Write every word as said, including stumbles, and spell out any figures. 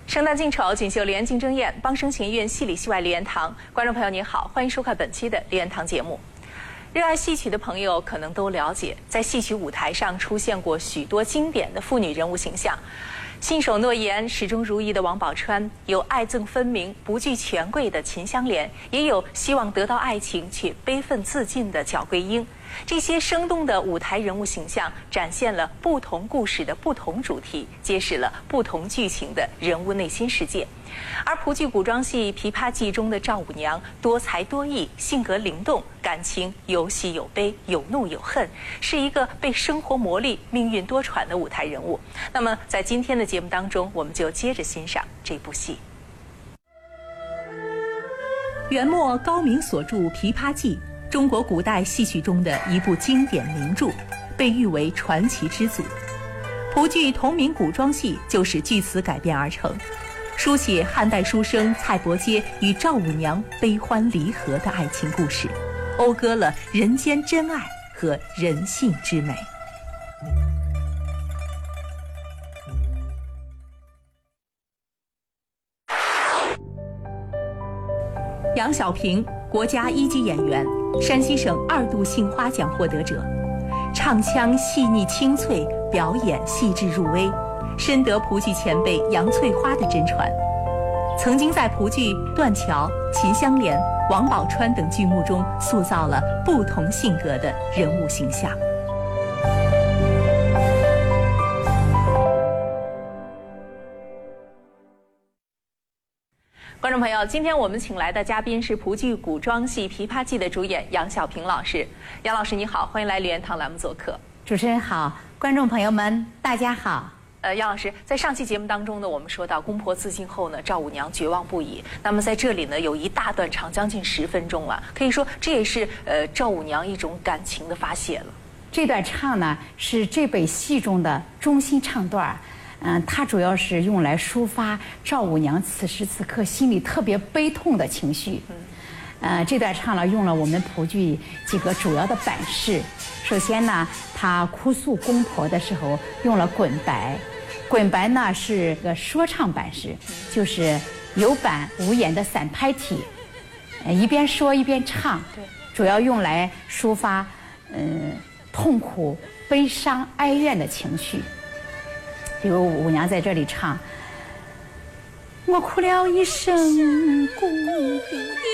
生旦净丑，锦绣梨园竞争宴，邦声弦乐，戏里戏外梨园堂。观众朋友您好，欢迎收看本期的梨园堂节目。热爱戏曲的朋友可能都了解，在戏曲舞台上出现过许多经典的妇女人物形象。信守诺言、始终如一的王宝钏，有爱憎分明、不惧权贵的秦香莲，也有希望得到爱情却悲愤自尽的皎桂英。这些生动的舞台人物形象，展现了不同故事的不同主题，揭示了不同剧情的人物内心世界。而蒲剧古装戏《琵琶记》中的赵五娘，多才多艺，性格灵动，感情有喜有悲，有怒有恨，是一个被生活磨砺、命运多舛的舞台人物。那么，在今天的节目当中，我们就接着欣赏这部戏。元末高明所著《琵琶记》，中国古代戏曲中的一部经典名著，被誉为传奇之作。蒲剧同名古装戏就是据此改编而成，书写汉代书生蔡伯喈与赵五娘悲欢离合的爱情故事，讴歌了人间真爱和人性之美。杨小萍，国家一级演员，山西省二度杏花奖获得者，唱腔细腻清脆，表演细致入微，深得蒲剧前辈杨翠花的真传。曾经在蒲剧《断桥》《秦香莲》《王宝钏》等剧目中塑造了不同性格的人物形象。观众朋友，今天我们请来的嘉宾是蒲剧古装戏《琵琶记》的主演杨小萍老师。杨老师你好，欢迎来梨园堂栏目做客。 主持人好，观众朋友们大家好。 呃，杨老师，在上期节目当中呢，我们说到公婆自尽后呢，赵五娘绝望不已。那么在这里呢，有一大段长，将近十分钟了，可以说这也是呃赵五娘一种感情的发泄了。 这段唱呢是这本戏中的中心唱段。嗯，它主要是用来抒发赵五娘此时此刻心里特别悲痛的情绪。嗯，呃，这段唱了用了我们蒲剧几个主要的板式。首先呢，她哭诉公婆的时候用了滚白，滚白呢是个说唱板式，就是有板无言的散拍体，呃，一边说一边唱。对，主要用来抒发嗯、呃、痛苦、悲伤、哀怨的情绪。比如五娘在这里唱：我哭了一声，公